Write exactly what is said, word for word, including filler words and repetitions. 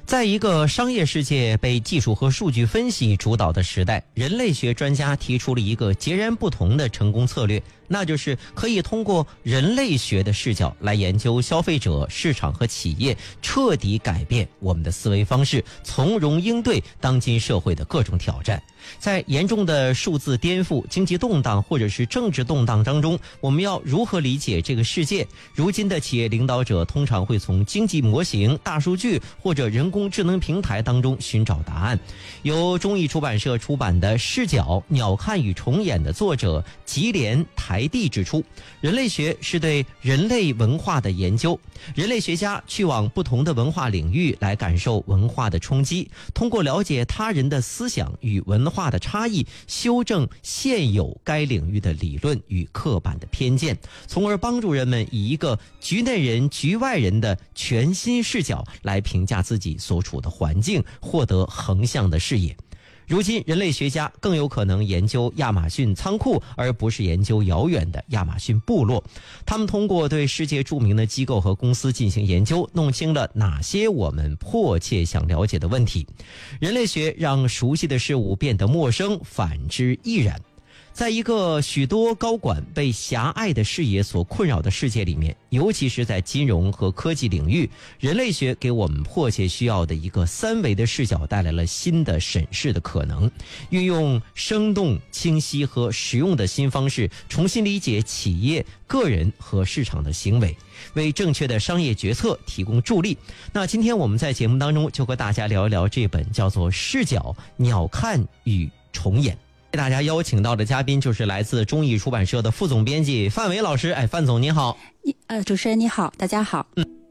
在一个商业世界被技术和数据分析主导的时代，人类学专家提出了一个截然不同的成功策略，那就是可以通过人类学的视角来研究消费者、市场和企业，彻底改变我们的思维方式，从容应对当今社会的各种挑战。在严重的数字颠覆、经济动荡或者是政治动荡当中，我们要如何理解这个世界？如今的企业领导者通常会从经济模型、大数据或者人工智能平台当中寻找答案。由中译出版社出版的《视角：鸟瞰与重演》的作者吉连台地指出，人类学是对人类文化的研究。人类学家去往不同的文化领域来感受文化的冲击，通过了解他人的思想与文化的差异，修正现有该领域的理论与刻板的偏见，从而帮助人们以一个局内人局外人的全新视角来评价自己所处的环境，获得横向的视野。如今人类学家更有可能研究亚马逊仓库，而不是研究遥远的亚马逊部落。他们通过对世界著名的机构和公司进行研究，弄清了哪些我们迫切想了解的问题。人类学让熟悉的事物变得陌生，反之亦然。在一个许多高管被狭隘的视野所困扰的世界里面，尤其是在金融和科技领域，人类学给我们迫切需要的一个三维的视角带来了新的审视的可能。运用生动、清晰和实用的新方式，重新理解企业、个人和市场的行为，为正确的商业决策提供助力。那今天我们在节目当中就和大家聊一聊这本叫做《视角：鸟瞰与重演》。为大家邀请到的嘉宾就是来自中译出版社的副总编辑范伟老师。哎，范总您好。 呃，主持人你好，大家好。 嗯。